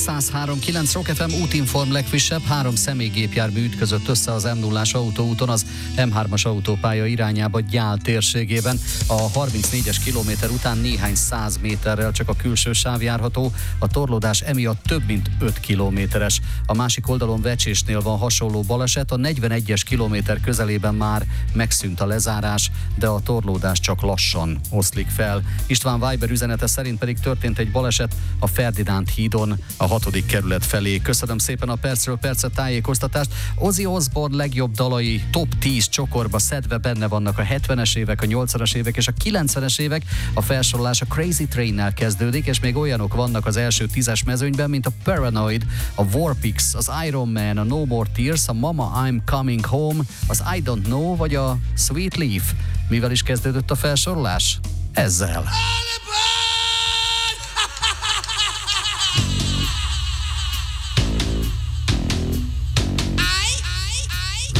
103.9 Rock FM útinform legfrissebb, 3 személygépjármű ütközött össze az M0-as autóúton az M3-as autópálya irányába Gyál térségében. A 34-es kilométer után néhány 100 méterrel csak a külső sáv járható, a torlódás emiatt több mint 5 kilométeres. A másik oldalon Vecsésnél van hasonló baleset, a 41-es kilométer közelében már megszűnt a lezárás, de a torlódás csak lassan oszlik fel. István Viber üzenete szerint pedig történt egy baleset a Ferdinánd hídon a 6. kerület felé. Köszönöm szépen a percről percre tájékoztatást. Ozzy Osbourne legjobb dalai top 10 csokorba szedve benne vannak a 70-es évek, a 80-as évek és a 90-es évek. A felsorolás a Crazy Train-nel kezdődik, és még olyanok vannak az első 10-es mezőnyben, mint a Paranoid, a Warpix, az Iron Man, a No More Tears, a Mama I'm Coming Home, az I Don't Know vagy a Sweet Leaf. Mivel is kezdődött a felsorolás? Ezzel.